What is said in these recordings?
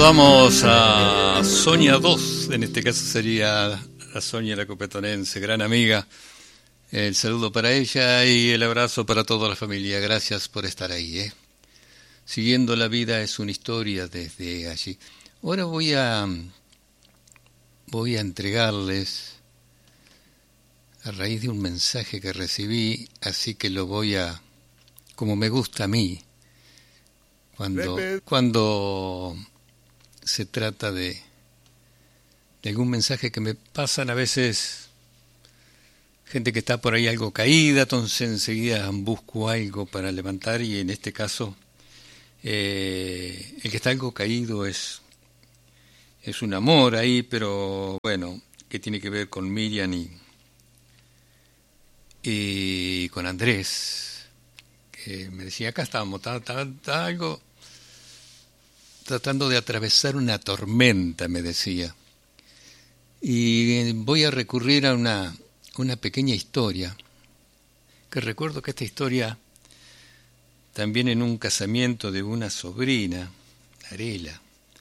Vamos a Sonia 2, en este caso sería a Sonia la copetonense, gran amiga. El saludo para ella y el abrazo para toda la familia. Gracias por estar ahí. Siguiendo la vida es una historia desde allí. Ahora voy a entregarles a raíz de un mensaje que recibí, así que lo voy a, como me gusta a mí, cuando se trata de algún mensaje que me pasan a veces gente que está por ahí algo caída, entonces enseguida busco algo para levantar, y en este caso el que está algo caído es un amor ahí, pero bueno, que tiene que ver con Miriam y con Andrés, que me decía, acá estábamos, está algo tratando de atravesar una tormenta, me decía. Y voy a recurrir a una pequeña historia, que recuerdo que esta historia, también en un casamiento de una sobrina, Arela,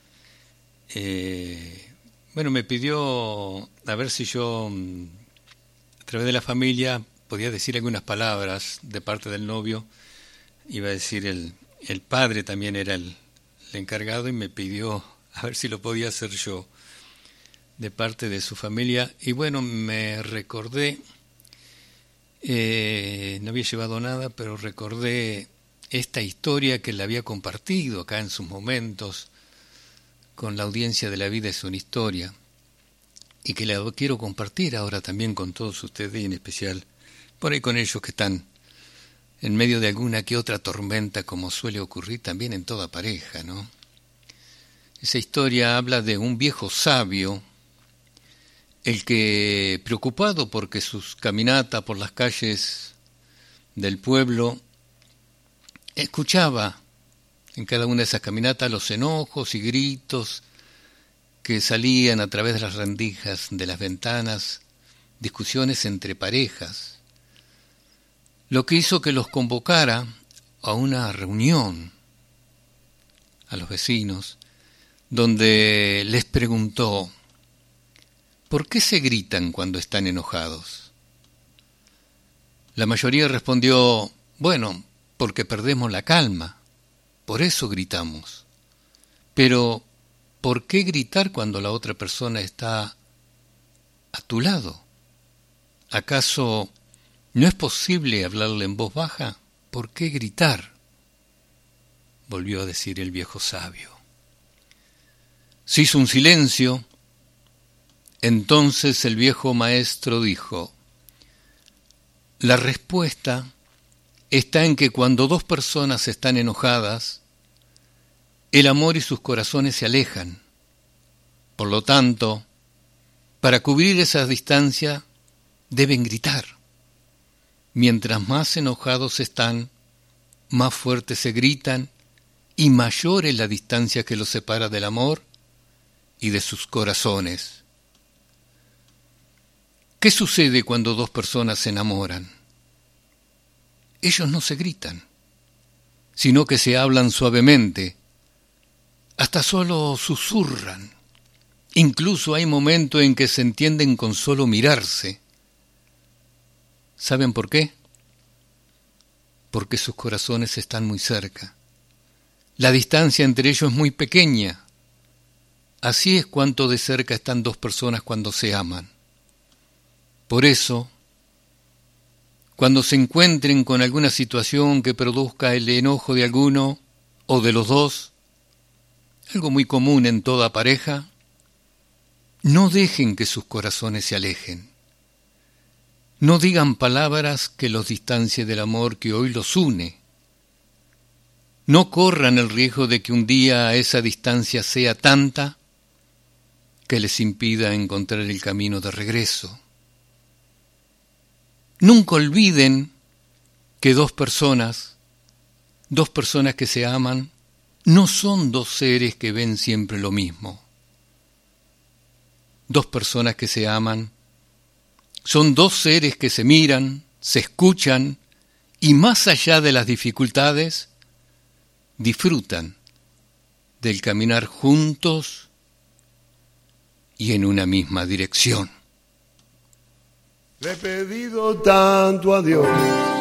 me pidió a ver si yo, a través de la familia, podía decir algunas palabras de parte del novio. Iba a decir, el padre también era el encargado, y me pidió a ver si lo podía hacer yo, de parte de su familia. Y bueno, me recordé, no había llevado nada, pero recordé esta historia que le había compartido acá en sus momentos con la audiencia de La Vida es una Historia, y que la quiero compartir ahora también con todos ustedes, y en especial por ahí con ellos que están en medio de alguna que otra tormenta, como suele ocurrir también en toda pareja, ¿no? Esa historia habla de un viejo sabio, el que, preocupado porque sus caminatas por las calles del pueblo, escuchaba en cada una de esas caminatas los enojos y gritos que salían a través de las rendijas de las ventanas, discusiones entre parejas, lo que hizo que los convocara a una reunión a los vecinos, donde les preguntó, ¿por qué se gritan cuando están enojados? La mayoría respondió, bueno, porque perdemos la calma, por eso gritamos. Pero, ¿por qué gritar cuando la otra persona está a tu lado? ¿Acaso no es posible hablarle en voz baja? ¿Por qué gritar? Volvió a decir el viejo sabio. Se hizo un silencio. Entonces el viejo maestro dijo, la respuesta está en que cuando dos personas están enojadas, el amor y sus corazones se alejan. Por lo tanto, para cubrir esa distancia, deben gritar. Mientras más enojados están, más fuerte se gritan, y mayor es la distancia que los separa del amor y de sus corazones. ¿Qué sucede cuando dos personas se enamoran? Ellos no se gritan, sino que se hablan suavemente, hasta solo susurran. Incluso hay momentos en que se entienden con solo mirarse. ¿Saben por qué? Porque sus corazones están muy cerca. La distancia entre ellos es muy pequeña. Así es cuanto de cerca están dos personas cuando se aman. Por eso, cuando se encuentren con alguna situación que produzca el enojo de alguno o de los dos, algo muy común en toda pareja, no dejen que sus corazones se alejen. No digan palabras que los distancie del amor que hoy los une. No corran el riesgo de que un día esa distancia sea tanta que les impida encontrar el camino de regreso. Nunca olviden que dos personas que se aman, no son dos seres que ven siempre lo mismo. Dos personas que se aman son dos seres que se miran, se escuchan y más allá de las dificultades, disfrutan del caminar juntos y en una misma dirección. Le he pedido tanto a Dios